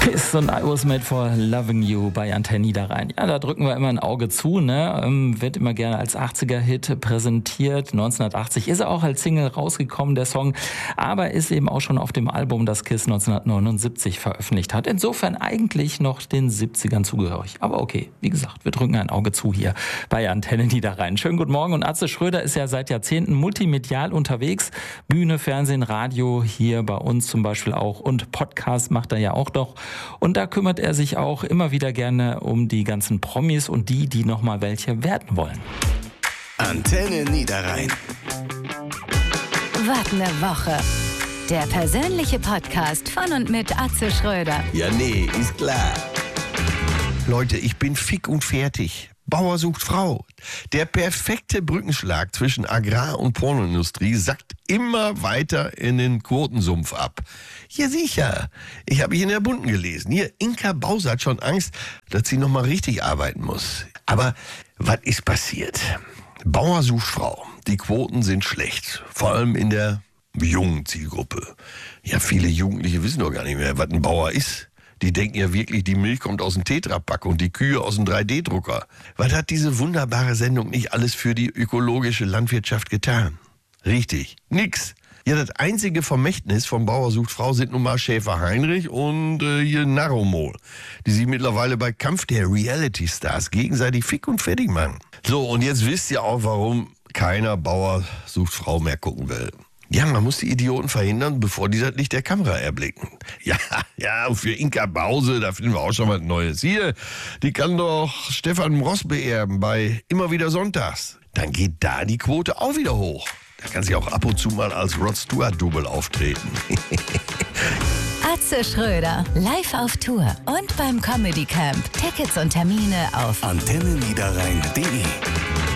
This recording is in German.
Kiss und I Was Made for Loving You bei Antenne Niederrhein. Ja, da drücken wir immer ein Auge zu, ne? Wird immer gerne als 80er-Hit präsentiert. 1980 ist er auch als Single rausgekommen, der Song, aber ist eben auch schon auf dem Album, das Kiss 1979 veröffentlicht hat. Insofern eigentlich noch den 70ern zugehörig. Aber okay, wie gesagt, wir drücken ein Auge zu hier bei Antenne Niederrhein. Schönen guten Morgen. Und Atze Schröder ist ja seit Jahrzehnten multimedial unterwegs. Bühne, Fernsehen, Radio, hier bei uns zum Beispiel auch. Und Podcast macht er ja auch noch. Und da kümmert er sich auch immer wieder gerne um die ganzen Promis und die noch mal welche werden wollen. Antenne Niederrhein. Was ne Woche. Der persönliche Podcast von und mit Atze Schröder. Ja, nee, ist klar. Leute, ich bin fick und fertig. Bauer sucht Frau. Der perfekte Brückenschlag zwischen Agrar- und Pornoindustrie sackt immer weiter in den Quotensumpf ab. Ja sicher, ich habe hier in der Bunten gelesen. Hier, Inka Bause hat schon Angst, dass sie nochmal richtig arbeiten muss. Aber was ist passiert? Bauer sucht Frau. Die Quoten sind schlecht, vor allem in der jungen Zielgruppe. Ja, viele Jugendliche wissen doch gar nicht mehr, was ein Bauer ist. Die denken ja wirklich, die Milch kommt aus dem Tetrapack und die Kühe aus dem 3D-Drucker. Was hat diese wunderbare Sendung nicht alles für die ökologische Landwirtschaft getan? Richtig, nix. Ja, das einzige Vermächtnis von Bauer sucht Frau sind nun mal Schäfer Heinrich und hier Narromol, die sich mittlerweile bei Kampf der Reality-Stars gegenseitig fick und fertig machen. So, und jetzt wisst ihr auch, warum keiner Bauer sucht Frau mehr gucken will. Ja, man muss die Idioten verhindern, bevor die das Licht der Kamera erblicken. Ja, und für Inka Bause, da finden wir auch schon was Neues. Hier, die kann doch Stefan Ross beerben bei Immer wieder Sonntags. Dann geht da die Quote auch wieder hoch. Da kann sie auch ab und zu mal als Rod Stewart-Double auftreten. Atze Schröder, live auf Tour und beim Comedy Camp. Tickets und Termine auf antenneniederrhein.de